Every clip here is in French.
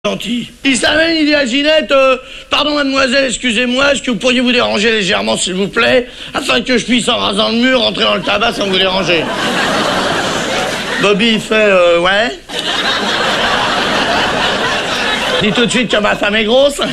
Gentil. Il s'amène, il dit à Ginette, pardon mademoiselle, excusez-moi, est-ce que vous pourriez vous déranger légèrement s'il vous plaît, afin que je puisse, en rasant le mur, rentrer dans le tabac sans vous déranger. Bobby, il fait, ouais. Dis tout de suite que ma femme est grosse.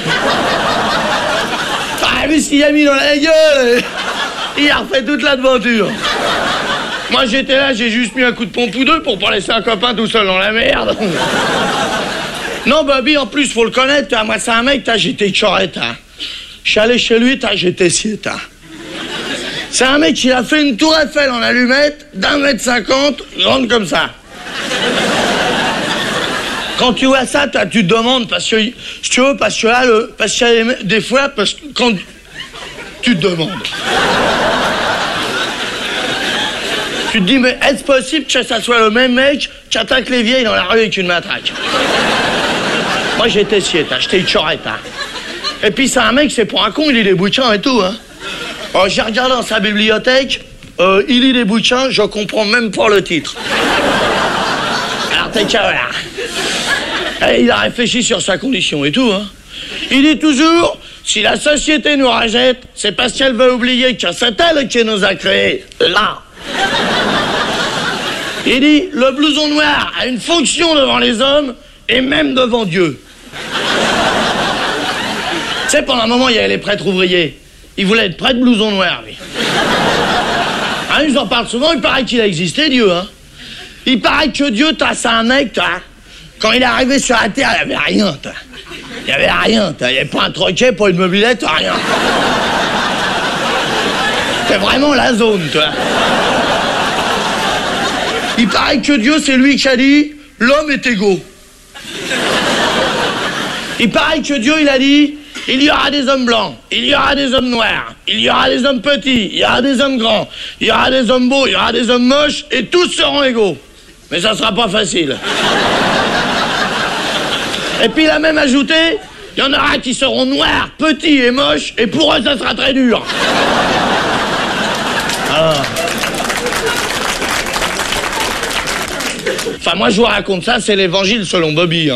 Ah, vu ce qu'il a mis dans la gueule. Il a refait toute l'aventure. Moi j'étais là, j'ai juste mis un coup de pompe ou deux pour pas laisser un copain tout seul dans la merde. Non, Bobby, en plus, faut le connaître, moi, c'est un mec, j'étais chorette, Je suis allé chez lui, j'étais siete, C'est un mec qui a fait une tour Eiffel en allumette, d'1,50 m, grande comme ça. Quand tu vois ça, tu te demandes, parce que, si tu veux, parce que là, des fois, parce que quand tu te demandes. Tu te dis, mais est-ce possible que ça soit le même mec qui attaque les vieilles dans la rue avec une matraque? Moi, j'étais siete, j'étais chorette, Et puis, c'est un mec, c'est pour un con, il lit des bouquins et tout, Alors, j'ai regardé dans sa bibliothèque, il lit des bouquins, je comprends même pas le titre. Alors, t'es là. Et il a réfléchi sur sa condition et tout, Il dit toujours, si la société nous rejette, c'est parce qu'elle veut oublier que c'est elle qui nous a créés, là. Il dit, le blouson noir a une fonction devant les hommes et même devant Dieu. Tu sais, pendant un moment, il y avait les prêtres ouvriers. Ils voulaient être prêtres blouson noir, lui. Ils en parlent souvent, il paraît qu'il a existé, Dieu, Il paraît que Dieu, c'est un mec, quand il est arrivé sur la terre, il n'y avait rien, Il n'y avait rien, Il n'y avait pas un troquet, pas une mobilette, rien. C'était vraiment la zone, Il paraît que Dieu, c'est lui qui a dit, l'homme est égaux. Il paraît que Dieu, il a dit, il y aura des hommes blancs, il y aura des hommes noirs, il y aura des hommes petits, il y aura des hommes grands, il y aura des hommes beaux, il y aura des hommes moches, et tous seront égaux. Mais ça sera pas facile. Et puis il a même ajouté, il y en aura qui seront noirs, petits et moches, et pour eux, ça sera très dur. Alors... Enfin, moi, je vous raconte ça, c'est l'évangile selon Bobby,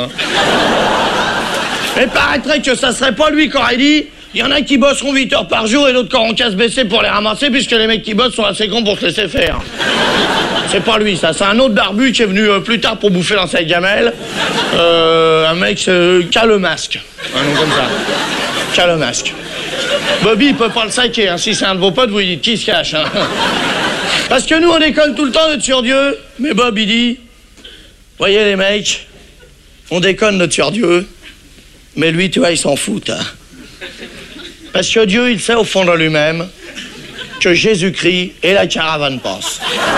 Et paraîtrait que ça serait pas lui qui aurait dit, il y en a qui bosseront 8 heures par jour et d'autres qui auront qu'à se baisser pour les ramasser, puisque les mecs qui bossent sont assez grands pour se laisser faire. C'est pas lui, ça. C'est un autre barbu qui est venu plus tard pour bouffer dans sa gamelle. Un mec qui a le masque. Un nom comme ça. Qui a le masque. Bobby, il peut pas le saquer, Si c'est un de vos potes, vous lui dites qui se cache, Parce que nous, on déconne tout le temps d'être sur Dieu. Mais Bob, il dit... Voyez les mecs, on déconne notre sur Dieu, mais lui, tu vois, il s'en fout, Parce que Dieu, il sait au fond de lui-même que Jésus-Christ et la caravane passent.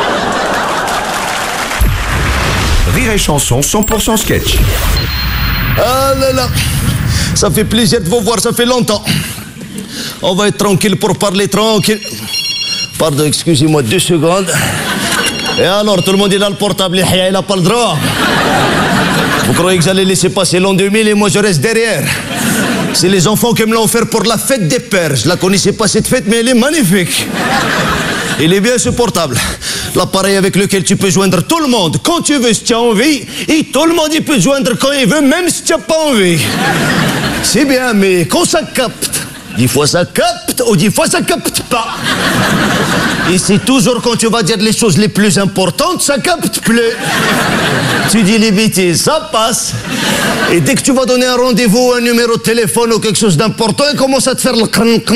Rire et chanson 100% sketch. Ah là là, ça fait plaisir de vous voir, ça fait longtemps. On va être tranquille pour parler tranquille. Pardon, excusez-moi 2 secondes. Et alors, tout le monde il a le portable, il n'a pas le droit. Vous croyez que j'allais laisser passer l'an 2000 et moi je reste derrière? C'est les enfants qui me l'ont offert pour la fête des pères. Je la connaissais pas cette fête, mais elle est magnifique. Il est bien ce portable. L'appareil avec lequel tu peux joindre tout le monde quand tu veux, si tu as envie. Et tout le monde il peut te joindre quand il veut, même si tu n'as pas envie. C'est bien, mais quand ça capte, 10 fois ça capte ou 10 fois ça capte pas. Et c'est toujours quand tu vas dire les choses les plus importantes, ça capte plus. Tu dis les bêtises, ça passe. Et dès que tu vas donner un rendez-vous, un numéro de téléphone ou quelque chose d'important, il commence à te faire le...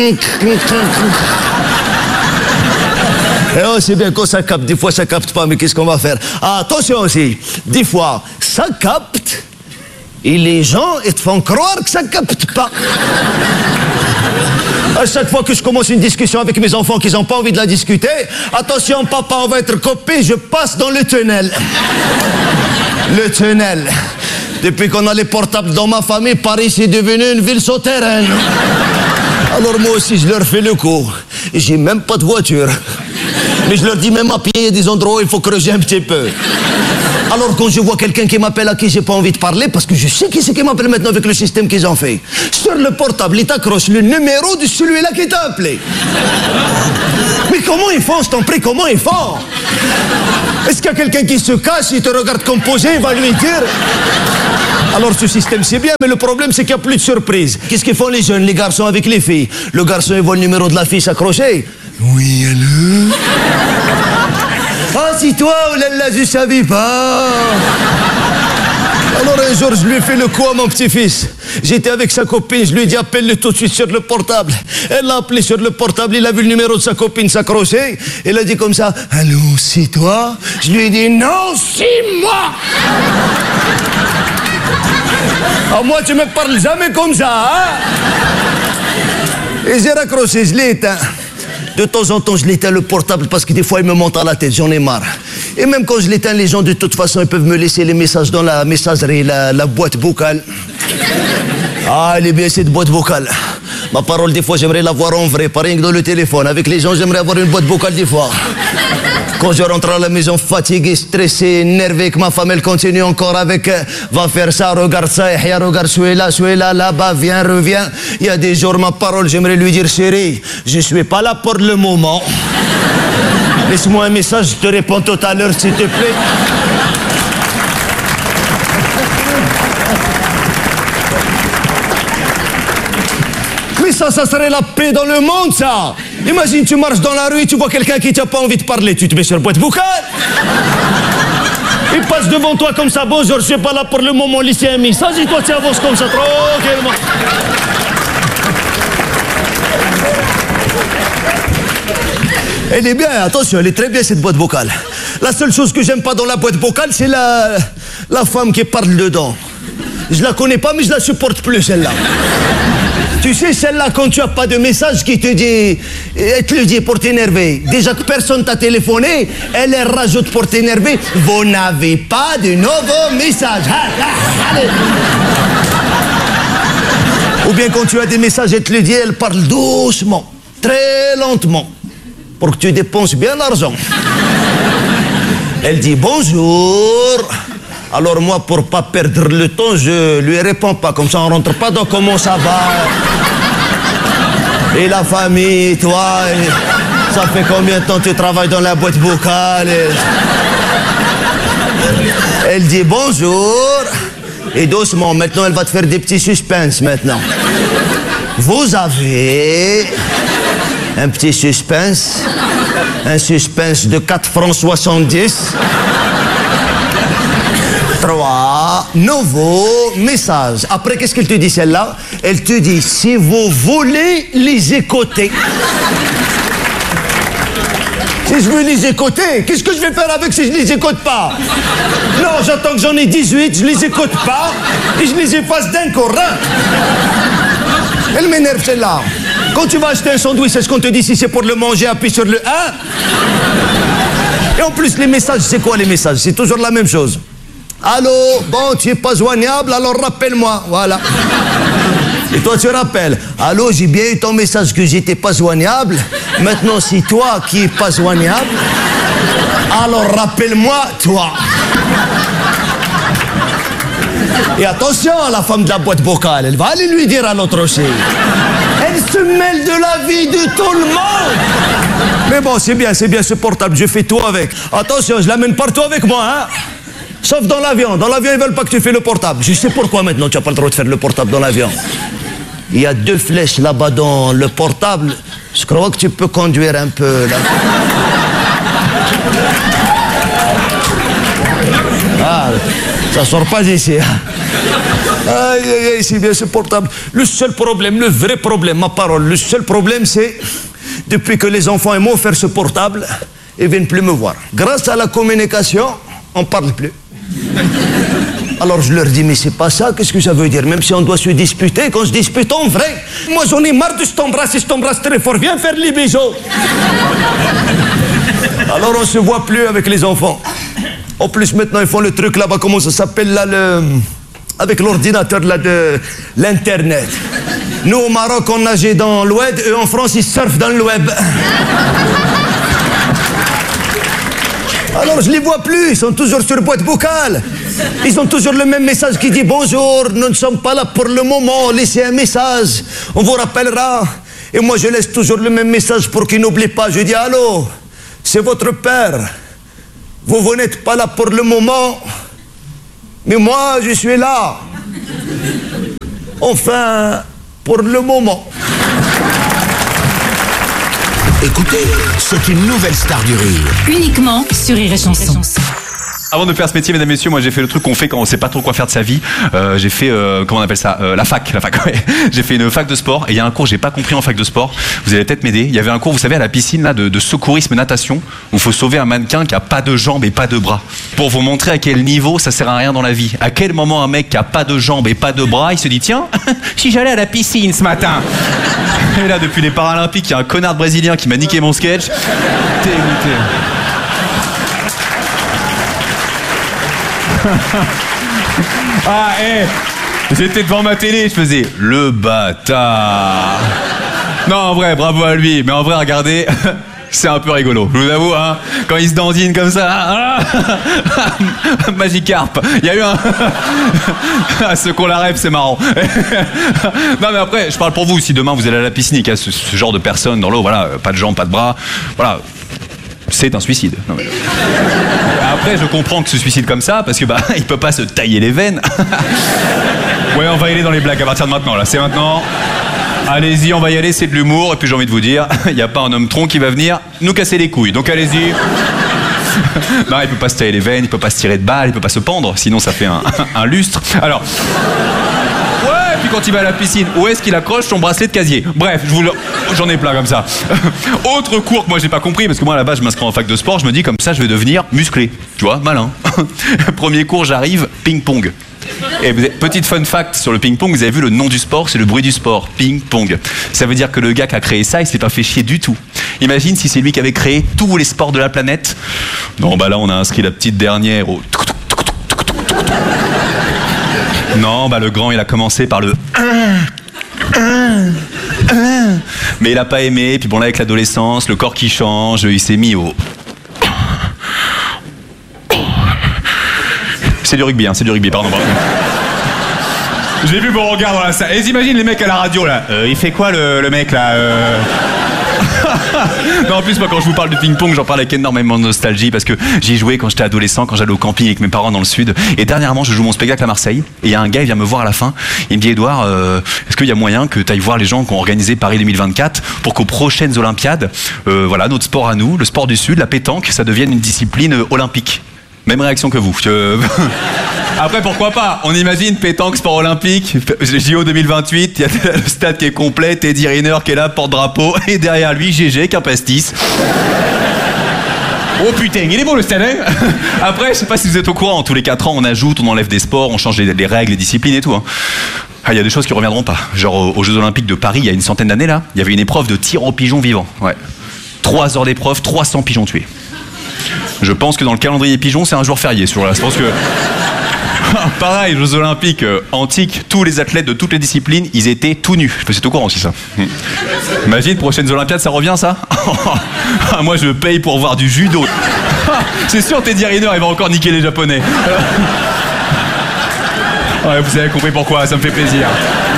Et oh, c'est bien quand ça capte, des fois ça capte pas, mais qu'est-ce qu'on va faire? Ah, attention aussi, des fois ça capte, et les gens, ils te font croire que ça capte pas. À chaque fois que je commence une discussion avec mes enfants qui n'ont pas envie de la discuter, attention papa, on va être copains, je passe dans le tunnel. Le tunnel. Depuis qu'on a les portables dans ma famille, Paris c'est devenu une ville souterraine. Alors moi aussi je leur fais le coup. J'ai même pas de voiture. Mais je leur dis même à pied, il y a des endroits où il faut creuser un petit peu. Alors quand je vois quelqu'un qui m'appelle à qui j'ai pas envie de parler, parce que je sais qui c'est qui m'appelle maintenant avec le système qu'ils ont fait, sur le portable, il t'accroche le numéro de celui-là qui t'a appelé. Mais comment ils font, je t'en prie, comment ils font? Est-ce qu'il y a quelqu'un qui se cache, il te regarde composer, il va lui dire... Alors ce système c'est bien, mais le problème c'est qu'il n'y a plus de surprise. Qu'est-ce qu'ils font les jeunes, les garçons avec les filles? Le garçon il voit le numéro de la fille s'accrocher. Oui, allô? Ah, c'est toi, oh là là, je savais pas. Alors un jour, je lui ai fait le coup à mon petit-fils. J'étais avec sa copine, je lui ai dit appelle-le tout de suite sur le portable. Elle l'a appelé sur le portable, il a vu le numéro de sa copine s'accrocher. Elle a dit comme ça, allô, c'est toi? Je lui ai dit non, c'est moi. Ah, moi, tu me parles jamais comme ça, hein? Et j'ai raccroché, je l'ai éteint. De temps en temps, je l'éteins le portable parce que des fois, il me monte à la tête, j'en ai marre. Et même quand je l'éteins, les gens, de toute façon, ils peuvent me laisser les messages dans la messagerie, la boîte vocale. Ah, elle est bien, cette boîte vocale. Ma parole, des fois, j'aimerais la voir en vrai, pas rien que dans le téléphone. Avec les gens, j'aimerais avoir une boîte vocale des fois. Quand je rentre à la maison fatigué, stressé, énervé, que ma femme, elle continue encore avec va faire ça, regarde ça, Yahya, regarde celui-là, là-bas, viens, reviens. Il y a des jours, ma parole, j'aimerais lui dire, chérie, je suis pas là pour le moment. Laisse-moi un message, je te réponds tout à l'heure, s'il te plaît. Mais ça serait la paix dans le monde, ça. Imagine, tu marches dans la rue et tu vois quelqu'un qui t'a pas envie de parler. Tu te mets sur boîte vocale. Il passe devant toi comme ça. Bonjour, je suis pas là pour le moment, laissez un message et toi tu avances comme ça, tranquillement. Elle est bien, attention, elle est très bien cette boîte vocale. La seule chose que j'aime pas dans la boîte vocale, c'est la femme qui parle dedans. Je la connais pas, mais je la supporte plus, celle-là. Tu sais, celle-là, quand tu n'as pas de message qui te dit, elle te le dit pour t'énerver. Déjà que personne t'a téléphoné, elle rajoute pour t'énerver. Vous n'avez pas de nouveaux messages. Allez. Ou bien quand tu as des messages, elle te le dit, elle parle doucement, très lentement, pour que tu dépenses bien l'argent. Elle dit bonjour. Alors moi, pour pas perdre le temps, je lui réponds pas. Comme ça, on rentre pas dans comment ça va. Et la famille, toi, ça fait combien de temps que tu travailles dans la boîte vocale? Elle dit bonjour. Et doucement, maintenant, elle va te faire des petits suspens maintenant. Vous avez un petit suspense. Un suspense de 4 francs 70. 3 nouveaux messages. Après, qu'est-ce qu'elle te dit celle-là? Elle te dit, si vous voulez les écouter. Si je veux les écouter, qu'est-ce que je vais faire avec si je les écoute pas? Non, j'attends que j'en ai 18, je les écoute pas et je les efface d'un coup. Elle m'énerve celle-là. Quand tu vas acheter un sandwich, est-ce qu'on te dit si c'est pour le manger, appuie sur le 1? Et en plus, les messages, c'est quoi les messages? C'est toujours la même chose. Allô, bon, tu n'es pas joignable, alors rappelle-moi, voilà. Et toi, tu rappelles. Allô, j'ai bien eu ton message que j'étais pas joignable. Maintenant, c'est toi qui n'es pas joignable. Alors, rappelle-moi, toi. Et attention à la femme de la boîte vocale, elle va aller lui dire à l'autre aussi. Elle se mêle de la vie de tout le monde. Mais bon, c'est bien ce portable, je fais tout avec. Attention, je l'amène partout avec moi, hein. Sauf dans l'avion. Dans l'avion, ils veulent pas que tu fais le portable. Je sais pourquoi maintenant tu n'as pas le droit de faire le portable dans l'avion. Il y a 2 flèches là-bas dans le portable. Je crois que tu peux conduire un peu là. Ah, ça sort pas d'ici. Aïe, aïe, aïe, c'est bien ce portable. Le seul problème, le vrai problème, ma parole, le seul problème, c'est depuis que les enfants m'ont offert ce portable, ils ne viennent plus me voir. Grâce à la communication, on ne parle plus. Alors je leur dis, mais c'est pas ça, qu'est-ce que ça veut dire? Même si on doit se disputer, qu'on se dispute en vrai. Moi j'en ai marre de je t'embrasse très fort, viens faire les bisous. Alors on se voit plus avec les enfants. En plus maintenant ils font le truc là-bas, comment ça s'appelle là, avec l'ordinateur là de l'internet. Nous au Maroc on nageait dans le web, eux en France ils surfent dans le web. Alors je les vois plus, ils sont toujours sur boîte vocale. Ils ont toujours le même message qui dit bonjour, nous ne sommes pas là pour le moment, laissez un message, on vous rappellera. Et moi je laisse toujours le même message pour qu'ils n'oublient pas. Je dis allô, c'est votre père. Vous n'êtes pas là pour le moment, mais moi je suis là. Enfin, pour le moment. Écoutez, c'est une nouvelle star du rire. Uniquement sur Rire et Chanson. Avant de faire ce métier, mesdames et messieurs, moi j'ai fait le truc qu'on fait quand on sait pas trop quoi faire de sa vie. J'ai fait, comment on appelle ça, la fac, ouais. J'ai fait une fac de sport et il y a un cours que j'ai pas compris en fac de sport. Vous allez peut-être m'aider. Il y avait un cours, vous savez, à la piscine là de secourisme natation où il faut sauver un mannequin qui a pas de jambes et pas de bras. Pour vous montrer à quel niveau ça sert à rien dans la vie. À quel moment un mec qui a pas de jambes et pas de bras, il se dit tiens, si j'allais à la piscine ce matin. Et là, depuis les Paralympiques, il y a un connard brésilien qui m'a niqué mon sketch. Dégoûté. Ah, j'étais devant ma télé, je faisais le bâtard. Non, en vrai, bravo à lui, mais en vrai, regardez, c'est un peu rigolo, je vous avoue, hein, quand il se dandine comme ça. Magikarp, il y a eu un. Ceux qu'on la rêve, c'est marrant. Non, mais après, je parle pour vous, si demain vous allez à la piscine et qu'il y a ce genre de personnes dans l'eau, voilà, pas de jambes, pas de bras, voilà. C'est un suicide. Non, mais... Après, je comprends que se suicide comme ça, parce que il peut pas se tailler les veines. Ouais, on va y aller dans les blagues à partir de maintenant, là. C'est maintenant. Allez-y, on va y aller, c'est de l'humour. Et puis j'ai envie de vous dire, il n'y a pas un homme tronc qui va venir nous casser les couilles. Donc allez-y. Non, il peut pas se tailler les veines, il peut pas se tirer de balles, il peut pas se pendre, sinon ça fait un lustre. Alors... Ouais, et puis quand il va à la piscine, où est-ce qu'il accroche son bracelet de casier? Bref, j'en ai plein comme ça. Autre cours que moi j'ai pas compris, parce que moi à la base je m'inscris en fac de sport, je me dis comme ça je vais devenir musclé. Tu vois, malin. Premier cours, j'arrive, ping-pong. Et petite fun fact sur le ping-pong, vous avez vu le nom du sport, c'est le bruit du sport, ping-pong. Ça veut dire que le gars qui a créé ça, il s'est pas fait chier du tout. Imagine si c'est lui qui avait créé tous les sports de la planète. Non, là on a inscrit la petite dernière au... Non, le grand, il a commencé par le... Mais il a pas aimé, puis bon là avec l'adolescence, le corps qui change, il s'est mis au... C'est du rugby, pardon. J'ai vu mon regard dans la salle. Et j'imagine les mecs à la radio là. Il fait quoi le mec là Non, en plus moi quand je vous parle de ping-pong, j'en parle avec énormément de nostalgie parce que j'y jouais quand j'étais adolescent, quand j'allais au camping avec mes parents dans le sud. Et dernièrement je joue mon spectacle à Marseille et il y a un gars, il vient me voir à la fin. Il me dit Edouard, est-ce qu'il y a moyen que tu ailles voir les gens qui ont organisé Paris 2024 pour qu'aux prochaines Olympiades, voilà, notre sport à nous, le sport du sud, la pétanque, ça devienne une discipline olympique. Même réaction que vous. Après, pourquoi pas? On imagine pétanque, sport olympique, JO 2028, il y a le stade qui est complet, Teddy Riner qui est là, porte-drapeau, et derrière lui, GG, qu'un pastis. Oh putain, il est beau le stade, hein. Après, je sais pas si vous êtes au courant, tous les 4 ans, on ajoute, on enlève des sports, on change les règles, les disciplines et tout. Hein. Ah, il y a des choses qui reviendront pas. Genre, aux Jeux Olympiques de Paris, il y a une centaine d'années, là, il y avait une épreuve de tir aux pigeons vivants. Ouais. 3 heures d'épreuve, 300 pigeons tués. Je pense que dans le calendrier pigeon, c'est un jour férié. Je pense que... Pareil, Jeux Olympiques antiques, tous les athlètes de toutes les disciplines, ils étaient tout nus. Je sais pas si c'est au courant aussi, ça. Imagine, prochaines Olympiades, ça revient, ça. Moi, je paye pour voir du judo. C'est sûr, Teddy Riner, il va encore niquer les Japonais. Ouais, vous avez compris pourquoi, ça me fait plaisir.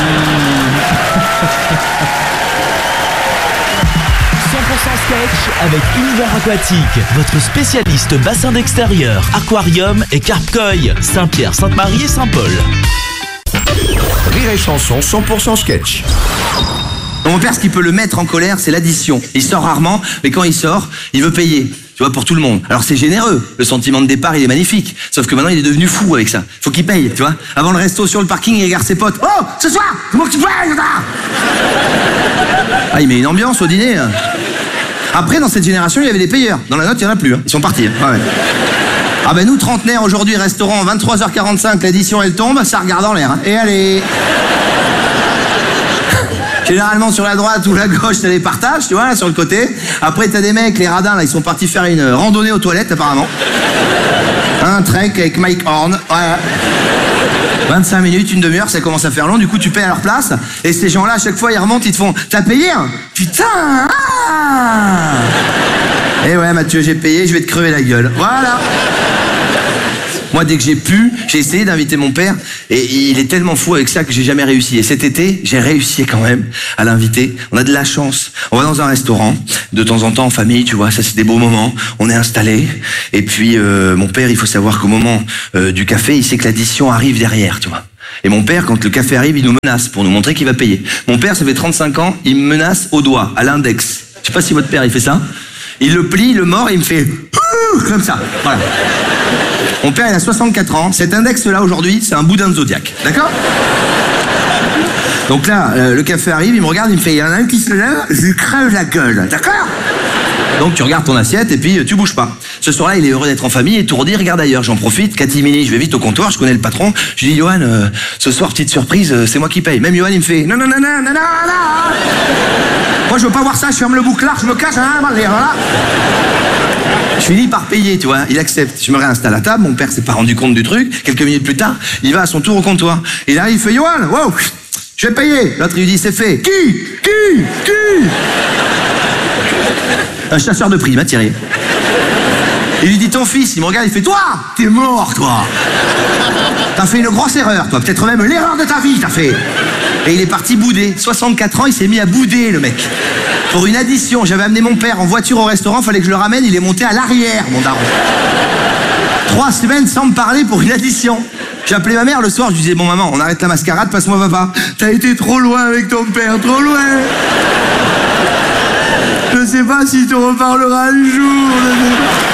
100% sketch avec Univers Aquatique, votre spécialiste bassin d'extérieur, aquarium et carpe-koi, Saint-Pierre, Sainte-Marie et Saint-Paul. Rire et Chanson 100% sketch. Mon père, ce qui peut le mettre en colère, c'est l'addition. Il sort rarement, mais quand il sort, il veut payer. Tu vois, pour tout le monde. Alors c'est généreux. Le sentiment de départ, il est magnifique. Sauf que maintenant, il est devenu fou avec ça. Faut qu'il paye, tu vois. Avant le resto, sur le parking, il regarde ses potes. Oh, ce soir, c'est moi que tu payes, ça. Ah, il met une ambiance au dîner. Après, dans cette génération, il y avait des payeurs. Dans la note, il n'y en a plus. Hein. Ils sont partis. Hein. Ouais. Ah ben nous, trentenaires, aujourd'hui, restaurant, 23h45, l'addition, elle tombe, ça regarde en l'air. Hein. Et allez. Généralement sur la droite ou la gauche, t'as des partages, tu vois, là, sur le côté. Après, t'as des mecs, les radins, là, ils sont partis faire une randonnée aux toilettes, apparemment. Un trek avec Mike Horn, ouais. 25 minutes, une demi-heure, ça commence à faire long, du coup, tu payes à leur place. Et ces gens-là, à chaque fois, ils remontent, ils te font « T'as payé hein? Putain ah !» Et ouais, Mathieu, j'ai payé, je vais te crever la gueule. Voilà. Moi, dès que j'ai pu, j'ai essayé d'inviter mon père et il est tellement fou avec ça que j'ai jamais réussi. Et cet été, j'ai réussi quand même à l'inviter. On a de la chance. On va dans un restaurant, de temps en temps en famille, tu vois, ça c'est des beaux moments. On est installé et puis mon père, il faut savoir qu'au moment du café, il sait que l'addition arrive derrière, tu vois. Et mon père, quand le café arrive, il nous menace pour nous montrer qu'il va payer. Mon père, ça fait 35 ans, il me menace au doigt, à l'index. Je sais pas si votre père, il fait ça. Il le plie, il le mord et il me fait comme ça. Voilà. Mon père, il a 64 ans. Cet index-là, aujourd'hui, c'est un boudin de Zodiac. D'accord ? Donc là, le café arrive, il me regarde, il me fait, il y en a un qui se lève, je lui crève la gueule. D'accord ? Donc tu regardes ton assiette et puis tu bouges pas. Ce soir-là, il est heureux d'être en famille, étourdi, regarde ailleurs. J'en profite, catimini, je vais vite au comptoir, je connais le patron. Je lui dis, Johan, ce soir, petite surprise, c'est moi qui paye. Même Johan, il me fait, non. Moi, je veux pas voir ça, je ferme le bouclard, je me cache, voilà. Je finis par payer, tu vois, il accepte. Je me réinstalle à table, mon père s'est pas rendu compte du truc. Quelques minutes plus tard, il va à son tour au comptoir. Il arrive, il fait, Johan, wow, je vais payer. L'autre, il lui dit, c'est fait. Qui Un chasseur de primes, Thierry. Il lui dit, ton fils, il me regarde, il fait, toi, t'es mort, toi. T'as fait une grosse erreur, toi, peut-être même l'erreur de ta vie, t'as fait. Et il est parti bouder. 64 ans, il s'est mis à bouder, le mec. Pour une addition, j'avais amené mon père en voiture au restaurant, fallait que je le ramène, il est monté à l'arrière, mon daron. 3 semaines sans me parler pour une addition. J'ai appelé ma mère le soir, je lui disais, bon maman, on arrête la mascarade, passe-moi papa. T'as été trop loin avec ton père, trop loin. Je sais pas s'il te reparlera un jour.